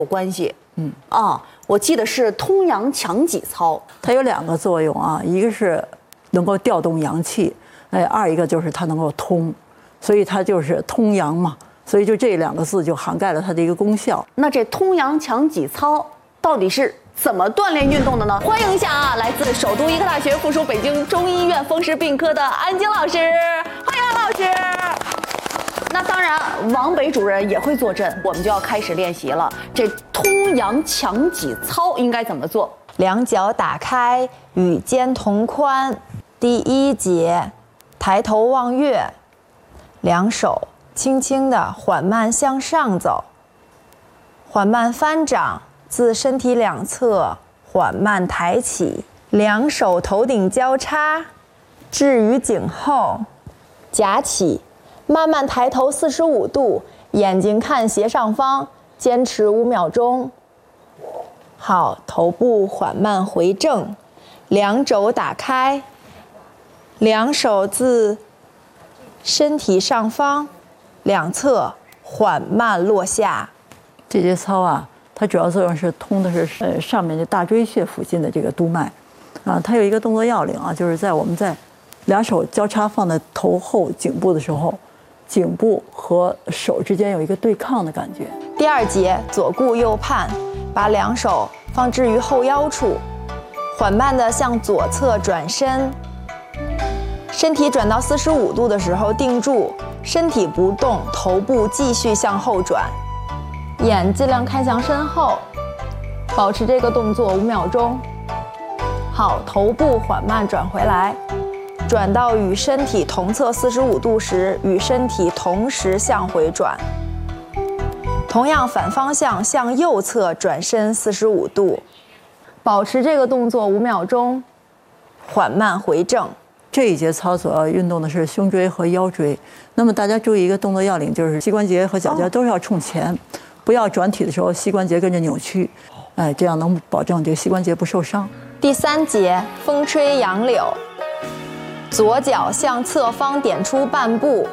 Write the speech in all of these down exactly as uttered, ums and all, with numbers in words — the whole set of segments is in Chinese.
有关系。嗯啊，我记得是通阳强脊操， 它有两个作用啊，一个是能够调动阳气，哎，二一个就是它能够通，所以它就是通阳嘛。所以就这两个字就涵盖了它的一个功效。 那这通阳强脊操到底是怎么锻炼运动的呢？欢迎一下啊，来自首都医科大学附属北京中医院风湿病科的安晶老师，欢迎安老师。那当然，王北主任也会坐镇，我们就要开始练习了。这通阳强脊操应该怎么做？ 两脚打开，与肩同宽。第一节，抬头望月，两手轻轻地缓慢向上走，缓慢翻掌，自身体两侧缓慢抬起，两手头顶交叉，置于颈后，夹起，慢慢抬头四十五度，眼睛看斜上方，坚持五秒钟。好，头部缓慢回正，两肘打开，两手自身体上方两侧缓慢落下。 这节操啊，它主要作用是通的是呃上面的大椎穴附近的这个督脉，啊，它有一个动作要领啊，就是在我们在两手交叉放在头后颈部的时候，颈部和手之间有一个对抗的感觉。 第二节，左顾右盼，把两手放置于后腰处，缓慢地向左侧转身，身体转到四十五度的时候定住，身体不动，头部继续向后转，眼尽量看向身后，保持这个动作五秒钟。好，头部缓慢转回来，转到与身体同侧四十五度时，与身体同时向回转。同样反方向向右侧转身四十五度，保持这个动作五秒钟，缓慢回正。 这一节操所要运动的是胸椎和腰椎。那么大家注意一个动作要领，就是膝关节和脚尖都是要冲前，不要转体的时候膝关节跟着扭曲，哎，这样能保证这个膝关节不受伤。 第三节，风吹杨柳，左脚向侧方点出半步，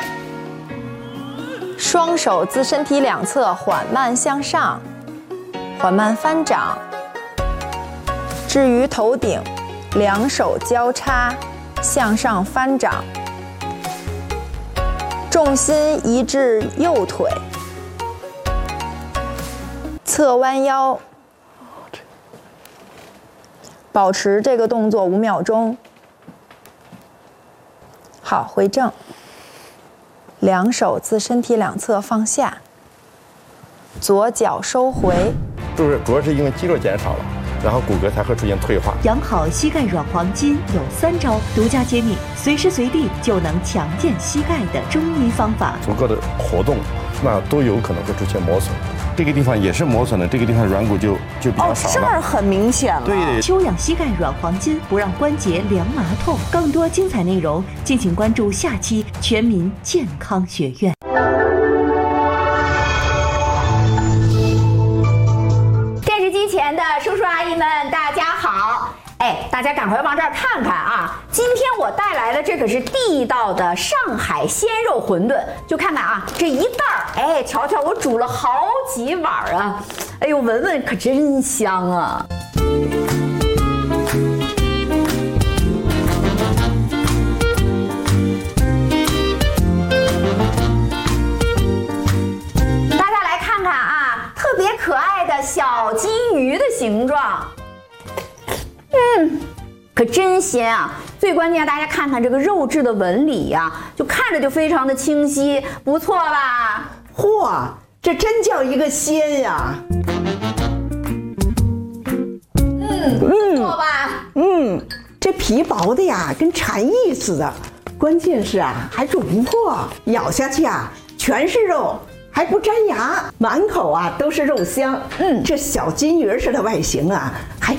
双手自身体两侧缓慢向上，缓慢翻掌，置于头顶，两手交叉向上翻掌，重心移至右腿，侧弯腰，保持这个动作五秒钟。好，回正，两手自身体两侧放下，左脚收回。 就是主要是因为肌肉减少了，然后骨骼才会出现退化。 养好膝盖软黄金有三招，独家揭秘，随时随地就能强健膝盖的中医方法。 足够的活动，那都有可能会出现磨损。这个地方也是磨损的，这个地方软骨就就比较少了。 哦，这儿很明显了。 对， 休养膝盖软黄金，不让关节凉麻痛。更多精彩内容，敬请关注下期全民健康学院。 前的叔叔阿姨们，大家好！哎，大家赶快往这儿看看啊！今天我带来的这可是地道的上海鲜肉馄饨，就看看啊，这一袋儿，哎，瞧瞧，我煮了好几碗啊！哎呦，闻闻可真香啊！大家来看看啊，特别可爱的小金鱼的形状，嗯，可真鲜啊！最关键，大家看看这个肉质的纹理呀、啊，就看着就非常的清晰，不错吧？ 嚯，这真叫一个鲜呀！ 嗯，不错吧？ 嗯，这皮薄的呀，跟蝉翼似的，关键是啊，还煮不破，咬下去啊，全是肉。还不粘牙，满口啊都是肉香。嗯，这小金鱼似的外形啊，还